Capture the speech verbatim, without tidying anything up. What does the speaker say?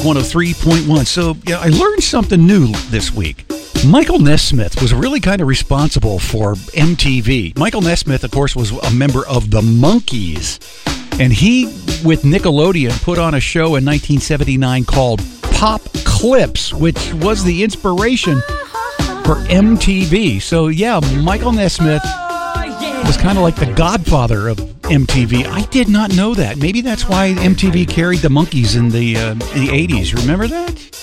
one oh three point one. So, yeah, I learned something new this week. Michael Nesmith was really kind of responsible for M T V. Michael Nesmith, of course, was a member of the Monkees. And he, with Nickelodeon, put on a show in nineteen seventy-nine called Pop Clips, which was the inspiration for M T V. So, yeah, Michael Nesmith was kind of like the godfather of M T V. I did not know that. Maybe that's why M T V carried the Monkees in the uh, the eighties. Remember that?